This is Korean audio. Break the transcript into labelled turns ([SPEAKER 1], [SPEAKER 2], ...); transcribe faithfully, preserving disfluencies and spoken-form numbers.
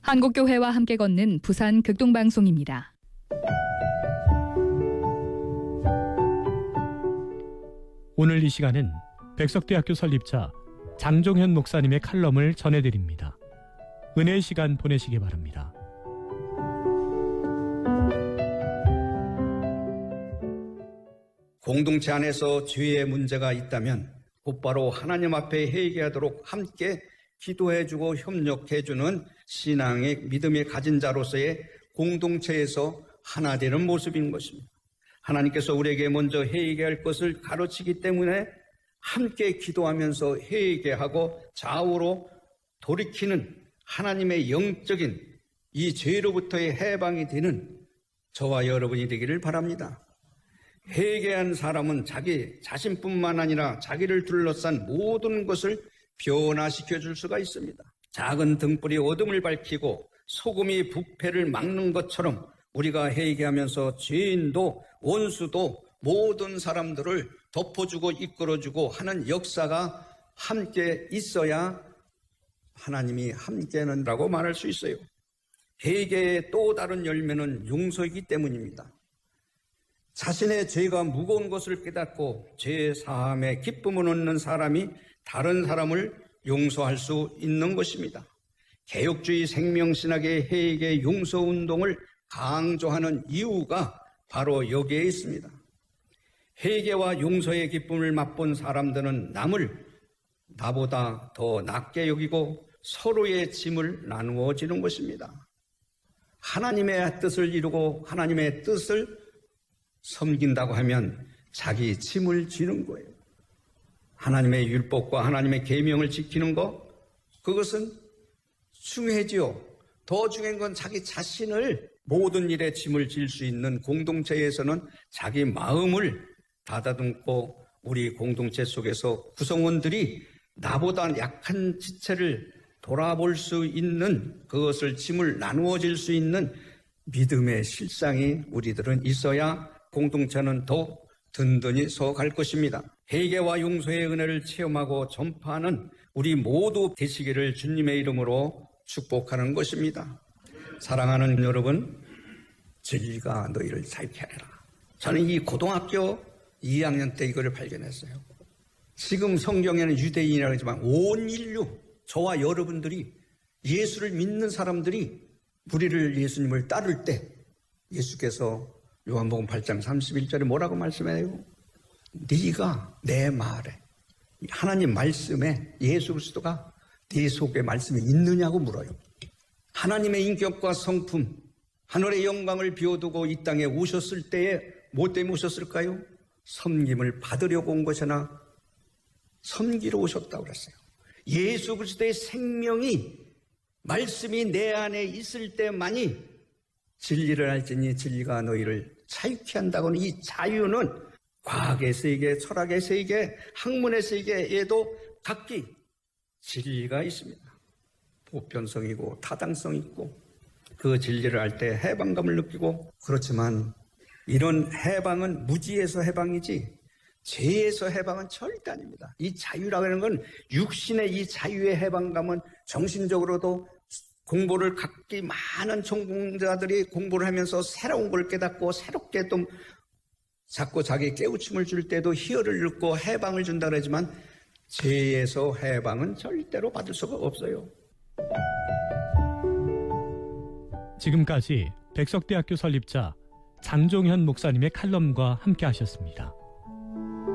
[SPEAKER 1] 한국교회와 함께 걷는 부산 극동방송입니다.
[SPEAKER 2] 오늘 이 시간은 백석대학교 설립자 장종현 목사님의 칼럼을 전해드립니다. 은혜의 시간 보내시기 바랍니다.
[SPEAKER 3] 공동체 안에서 죄의 문제가 있다면 곧바로 하나님 앞에 회개하도록 함께 기도해주고 협력해주는 신앙의 믿음의 가진 자로서의 공동체에서 하나 되는 모습인 것입니다. 하나님께서 우리에게 먼저 회개할 것을 가르치기 때문에 함께 기도하면서 회개하고 좌우로 돌이키는 하나님의 영적인 이 죄로부터의 해방이 되는 저와 여러분이 되기를 바랍니다. 회개한 사람은 자기 자신뿐만 아니라 자기를 둘러싼 모든 것을 변화시켜 줄 수가 있습니다. 작은 등불이 어둠을 밝히고 소금이 부패를 막는 것처럼 우리가 회개하면서 죄인도 원수도 모든 사람들을 덮어주고 이끌어주고 하는 역사가 함께 있어야 하나님이 함께하는다고 말할 수 있어요. 회개의 또 다른 열매는 용서이기 때문입니다. 자신의 죄가 무거운 것을 깨닫고 죄 사함의 기쁨을 얻는 사람이 다른 사람을 용서할 수 있는 것입니다. 개혁주의 생명신학의 회개 용서 운동을 강조하는 이유가 바로 여기에 있습니다. 회개와 용서의 기쁨을 맛본 사람들은 남을 나보다 더 낮게 여기고 서로의 짐을 나누어 지는 것입니다. 하나님의 뜻을 이루고 하나님의 뜻을 섬긴다고 하면 자기 짐을 지는 거예요. 하나님의 율법과 하나님의 계명을 지키는 것, 그것은 중요하지요. 더 중요한 건 자기 자신을 모든 일에 짐을 질 수 있는 공동체에서는 자기 마음을 가다듬고 우리 공동체 속에서 구성원들이 나보다 약한 지체를 돌아볼 수 있는 그것을 짐을 나누어질 수 있는 믿음의 실상이 우리들은 있어야 공동체는 더 든든히 서갈 것입니다. 회개와 용서의 은혜를 체험하고 전파하는 우리 모두 되시기를 주님의 이름으로 축복하는 것입니다. 사랑하는 여러분, 진리가 너희를 자유케 하리라. 저는 이 고등학교 이 학년 때 이거를 발견했어요. 지금 성경에는 유대인이라고 하지만 온 인류, 저와 여러분들이 예수를 믿는 사람들이 우리를 예수님을 따를 때 예수께서 요한복음 팔 장 삼십일 절에 뭐라고 말씀해요? 네가 내 말에, 하나님 말씀에 예수 그리스도가 네 속에 말씀이 있느냐고 물어요. 하나님의 인격과 성품, 하늘의 영광을 비워두고 이 땅에 오셨을 때에 뭐 때문에 오셨을까요? 섬김을 받으려고 온 것이나 섬기러 오셨다고 그랬어요. 예수 그리스도의 생명이, 말씀이 내 안에 있을 때만이 진리를 알지니 진리가 너희를 자유케 한다고는, 이 자유는 과학의 세계, 철학의 세계, 학문의 세계에도 각기 진리가 있습니다. 보편성이고 타당성이 있고 그 진리를 알 때 해방감을 느끼고, 그렇지만 이런 해방은 무지에서 해방이지 죄에서 해방은 절대 아닙니다. 이 자유라고 하는 건 육신의 이 자유의 해방감은 정신적으로도 공부를 각기 많은 전공자들이 공부를 하면서 새로운 걸 깨닫고 새롭게 또 자꾸 자기 깨우침을 줄 때도 희열을 얻고 해방을 준다 그러지만 죄에서 해방은 절대로 받을 수가 없어요.
[SPEAKER 2] 지금까지 백석대학교 설립자 장종현 목사님의 칼럼과 함께 하셨습니다.